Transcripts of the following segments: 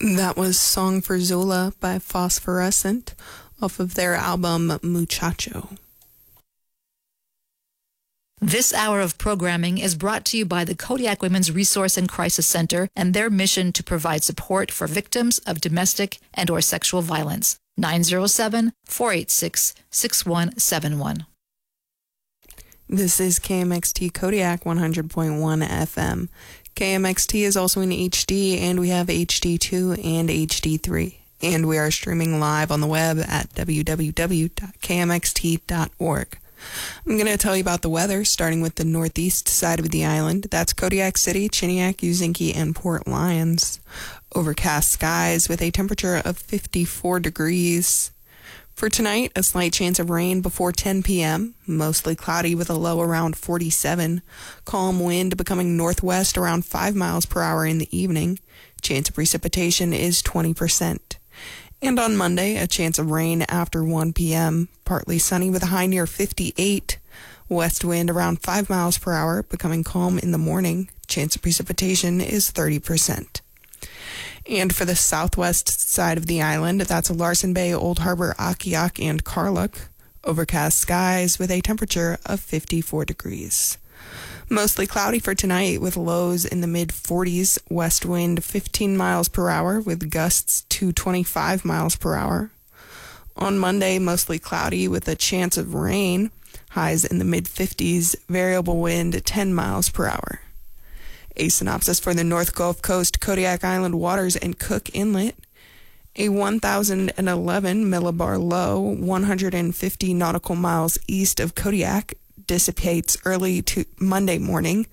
That was Song for Zola by Phosphorescent off of their album Muchacho. This hour of programming is brought to you by the Kodiak Women's Resource and Crisis Center and their mission to provide support for victims of domestic and/or sexual violence. 907-486-6171. This is KMXT Kodiak 100.1 FM. KMXT is also in HD, and we have HD2 and HD3. And we are streaming live on the web at www.kmxt.org. I'm going to tell you about the weather, starting with the northeast side of the island. That's Kodiak City, Chiniak, Uzinki, and Port Lions. Overcast skies with a temperature of 54 degrees. For tonight, a slight chance of rain before 10 p.m., mostly cloudy with a low around 47. Calm wind becoming northwest around 5 miles per hour in the evening. Chance of precipitation is 20%. And on Monday, a chance of rain after 1 p.m., partly sunny with a high near 58. West wind around 5 miles per hour, becoming calm in the morning. Chance of precipitation is 30%. And for the southwest side of the island, that's Larsen Bay, Old Harbor, Akiak, and Karluk. Overcast skies with a temperature of 54 degrees. Mostly cloudy for tonight with lows in the mid-40s. West wind 15 miles per hour with gusts to 25 miles per hour. On Monday, mostly cloudy with a chance of rain. Highs in the mid-50s. Variable wind 10 miles per hour. A synopsis for the North Gulf Coast, Kodiak Island waters, and Cook Inlet. A 1,011 millibar low, 150 nautical miles east of Kodiak, dissipates early to Monday morning.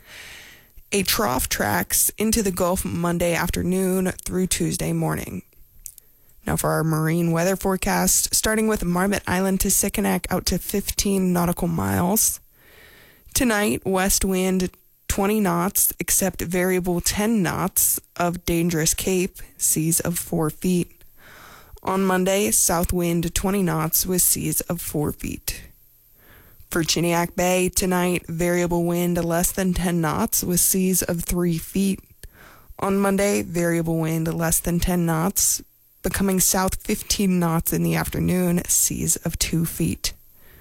A trough tracks into the Gulf Monday afternoon through Tuesday morning. Now for our marine weather forecast, starting with Marmot Island to Sikanak out to 15 nautical miles. Tonight, west wind 20 knots, except variable 10 knots of dangerous cape, seas of 4 feet. On Monday, south wind 20 knots with seas of 4 feet. For Chiniak Bay, tonight, variable wind less than 10 knots with seas of 3 feet. On Monday, variable wind less than 10 knots, becoming south 15 knots in the afternoon, seas of 2 feet.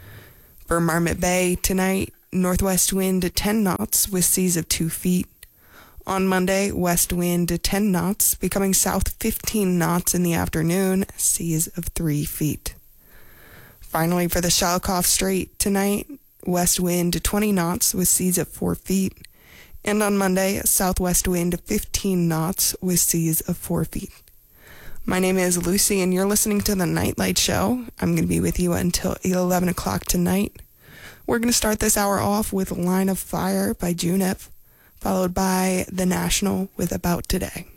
For Marmot Bay, tonight, northwest wind 10 knots with seas of 2 feet. On Monday, west wind 10 knots, becoming south 15 knots in the afternoon, seas of 3 feet. Finally, for the Shalikoff Strait, tonight, west wind 20 knots with seas of 4 feet. And on Monday, southwest wind 15 knots with seas of 4 feet. My name is Lucy, and you're listening to The Nightlight Show. I'm going to be with you until 11 o'clock tonight. We're going to start this hour off with Line of Fire by Junip, followed by The National with About Today.